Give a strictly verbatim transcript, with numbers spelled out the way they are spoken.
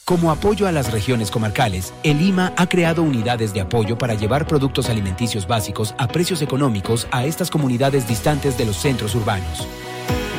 Como apoyo a las regiones comarcales, el I M A ha creado unidades de apoyo para llevar productos alimenticios básicos a precios económicos a estas comunidades distantes de los centros urbanos.